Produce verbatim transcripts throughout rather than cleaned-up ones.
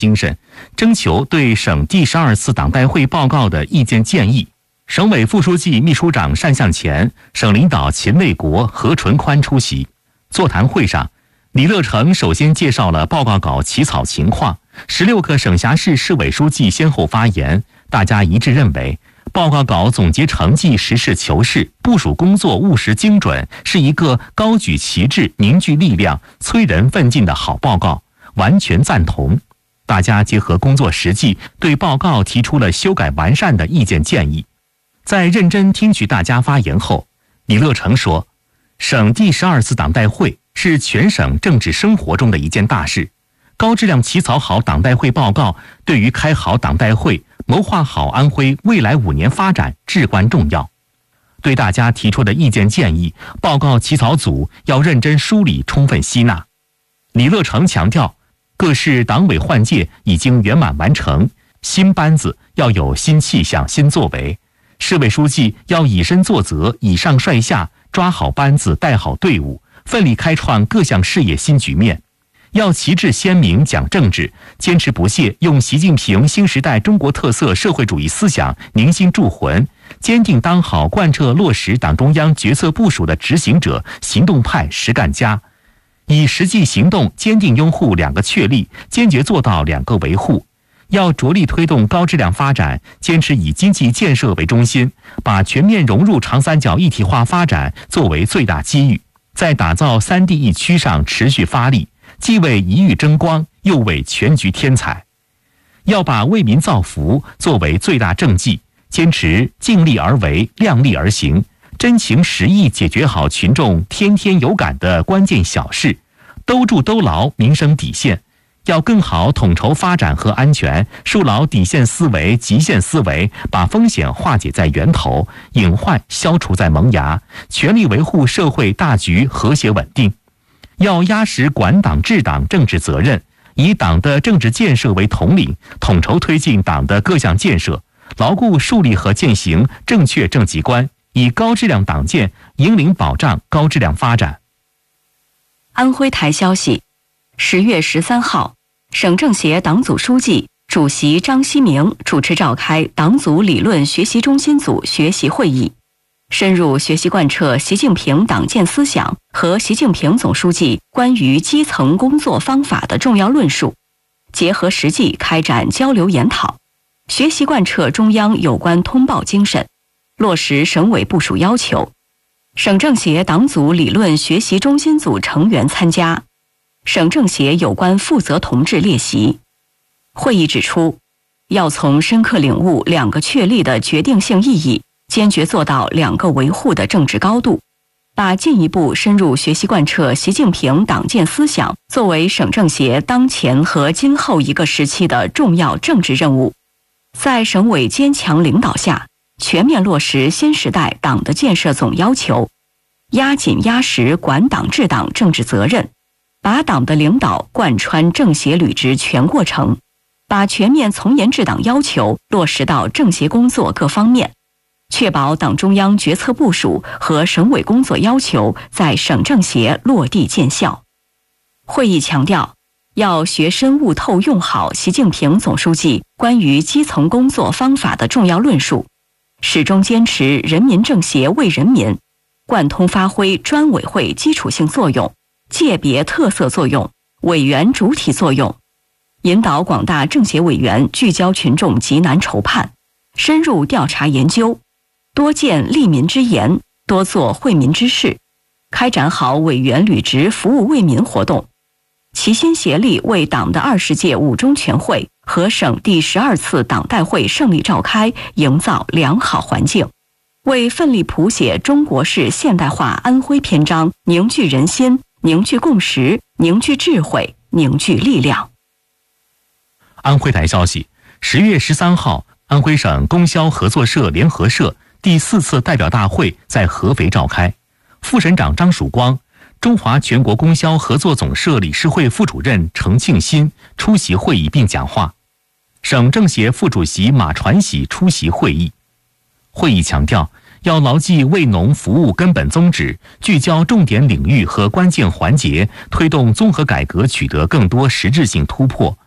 精神，征求对省第十二次党代会报告的意见建议。省委副书记、秘书长单向前、省领导秦卫国、何纯宽出席。座谈会上，李乐成首先介绍了报告稿起草情况，十六个省辖市市委书记先后发言，大家一致认为，报告稿总结成绩实事求是，部署工作务实精准，是一个高举旗帜、凝聚力量、催人奋进的好报告，完全赞同。大家结合工作实际，对报告提出了修改完善的意见建议。在认真听取大家发言后，李乐成说，省第十二次党代会是全省政治生活中的一件大事，高质量起草好党代会报告，对于开好党代会、谋划好安徽未来五年发展至关重要。对大家提出的意见建议，报告起草组要认真梳理，充分吸纳。李乐成强调，各市党委换届已经圆满完成，新班子要有新气象、新作为。市委书记要以身作则，以上率下，抓好班子，带好队伍，奋力开创各项事业新局面。要旗帜鲜明讲政治，坚持不懈用习近平新时代中国特色社会主义思想凝心铸魂，坚定当好贯彻落实党中央决策部署的执行者、行动派、实干家，以实际行动坚定拥护两个确立，坚决做到两个维护。要着力推动高质量发展，坚持以经济建设为中心，把全面融入长三角一体化发展作为最大机遇，在打造三地一区上持续发力，既为一域争光，又为全局添彩。要把为民造福作为最大政绩，坚持尽力而为、量力而行，真情实意解决好群众天天有感的关键小事，兜住兜牢民生底线。要更好统筹发展和安全，树牢底线思维、极限思维，把风险化解在源头，隐患消除在萌芽，全力维护社会大局和谐稳定。要压实管党治党政治责任，以党的政治建设为统领，统筹推进党的各项建设，牢固树立和践行正确政绩观，以高质量党建引领保障高质量发展。 安徽台消息，十月十三号，省政协党组书记、主席张希明主持召开党组理论学习中心组学习会议，深入学习贯彻习近平党建思想和习近平总书记关于基层工作方法的重要论述，结合实际开展交流研讨，学习贯彻中央有关通报精神，落实省委部署要求。省政协党组理论学习中心组成员参加，省政协有关负责同志列席。会议指出，要从深刻领悟两个确立的决定性意义，坚决做到两个维护的政治高度，把进一步深入学习贯彻习近平党建思想作为省政协当前和今后一个时期的重要政治任务，在省委坚强领导下，全面落实新时代党的建设总要求，压紧压实管党治党政治责任，把党的领导贯穿政协履职全过程，把全面从严治党要求落实到政协工作各方面，确保党中央决策部署和省委工作要求在省政协落地见效。会议强调，要学深悟透用好习近平总书记关于基层工作方法的重要论述，始终坚持人民政协为人民，贯通发挥专委会基础性作用、界别特色作用、委员主体作用，引导广大政协委员聚焦群众急难愁盼，深入调查研究，多见利民之言，多做惠民之事，开展好委员履职服务为民活动，齐心协力为党的二十届五中全会和省第十二次党代会胜利召开营造良好环境，为奋力谱写中国式现代化安徽篇章凝聚人心、凝聚共识、凝聚智慧、凝聚力量。 安徽台消息，十月十三号，安徽省供销合作社联合社第四次代表大会在合肥召开，副省长张曙光、中华全国供销合作总社理事会副主任程庆新出席会议并讲话，省政协副主席马传喜出席会议。会议强调，要牢记为农服务根本宗旨，聚焦重点领域和关键环节，推动综合改革取得更多实质性突破。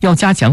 要加强